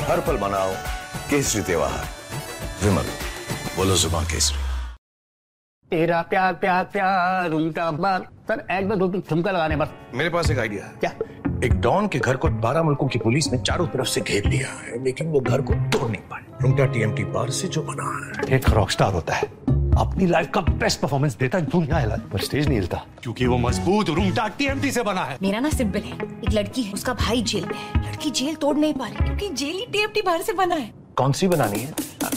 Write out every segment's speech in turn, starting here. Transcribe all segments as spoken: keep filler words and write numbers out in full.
हर पल मनाओ केसरी त्योहार। विमल, बोलो जुबान केसरी। तेरा प्यार प्यार प्यार उनका बार। सर एक बार दो तीन ठुमका लगाने बस। मेरे पास एक आइडिया है। क्या? एक डॉन के घर को बारह मुल्कों की पुलिस ने चारों तरफ से घेर लिया है, लेकिन वो घर को तोड़ नहीं पाए। रुंगटा टीएमटी बार से जो बना है, एक रॉकस्टार होता है, अपनी लाइफ का बेस्ट परफॉर्मेंस देता है, दुनिया हिला पर स्टेज नहीं हिलता, क्योंकि वो मजबूत रुंगटा टीएमटी से बना है। मेरा ना सिंपल है, एक लड़की है, उसका भाई जेल में है, लड़की जेल तोड़ नहीं पा रही क्योंकि जेल ही टीएमटी बाहर से बना है। कौन सी बनानी है?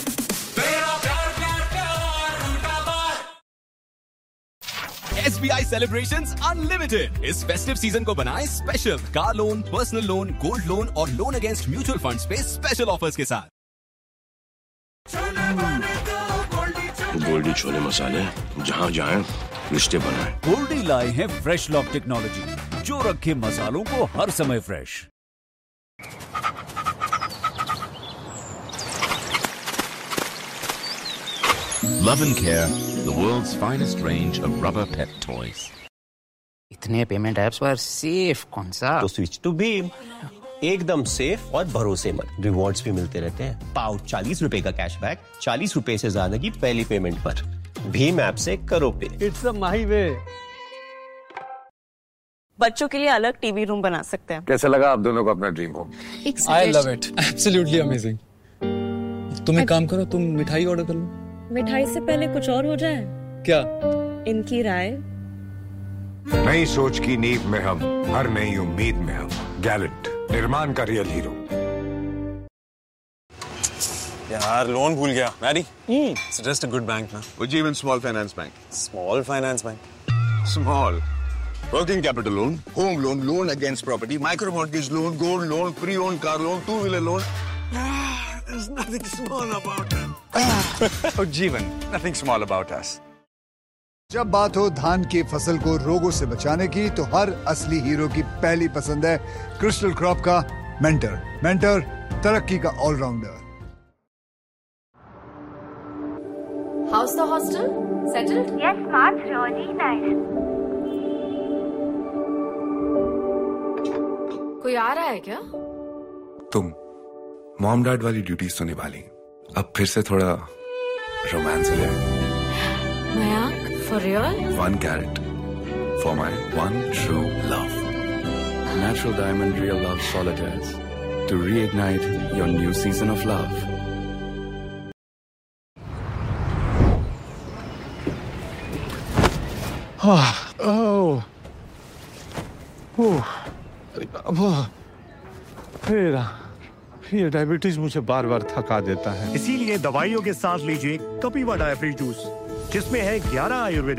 S B I Celebrations Unlimited इस फेस्टिव सीजन को बनाएं special. Car loan, personal loan, gold loan और लोन अगेंस्ट म्यूचुअल फंड्स पे स्पेशल ऑफर्स के साथ। गोल्डी छोले मसाले जहाँ जाएं रिश्ते बनाएं। गोल्डी लाए हैं फ्रेश लॉक टेक्नोलॉजी जो रखे मसालों को हर समय fresh. Love and Care, the world's finest range of rubber pet toys. इतने पेमेंट ऐप्स पर सेफ कौन सा? तो स्विच टू भीम, एकदम सेफ और भरोसेमंद। रिवॉर्ड्स भी मिलते रहते हैं। पाओ चालीस रुपए का कैशबैक, चालीस रुपए से ज्यादा की पहली पेमेंट पर। भीम ऐप से करो पे। इट्स अ माही वे। बच्चों के लिए अलग टीवी रूम बना सकते हैं। कैसा लगा आप दोनों को अपना dream home? I love it, absolutely amazing. तुम एक काम करो, तुम मिठाई ऑर्डर कर लो। मिठाई से पहले कुछ और हो जाए क्या? इनकी राय। नई सोच की नींव में हम, हर नई उम्मीद में हम। गैलेंट, निर्माण का रियल हीरो। यार लोन भूल गया। Mary, suggest a good bank ना। Ujjivan small finance bank. Small finance bank. Small working capital loan, home loan, loan against property, micro mortgage loan, gold loan, pre own car loan, two wheeler loan. There's nothing small about it. जीवन, nothing small about us. जब बात हो धान की फसल को रोगों से बचाने की, तो हर असली हीरो की पहली पसंद है क्रिस्टल क्रॉप का मेंटर। मेंटर, तरक्की का allrounder. How's the hostel? Settled? Yes, Mark's really nice. कोई आ रहा है क्या? तुम मॉम डैड वाली ड्यूटीज तो निभा ली, अब फिर से थोड़ा रोमांस हो जाए। Mayank, for real? One carat for my one true love. Natural Diamond Real Love Solitaires to reignite your new season of love. ओह, ओह, फिर ये डायबिटीज मुझे बार बार थका देता है। इसीलिए दवाइयों के साथ लीजिए कपिवा डायबिटीज जूस, जिसमें है ग्यारह आयुर्वेदिक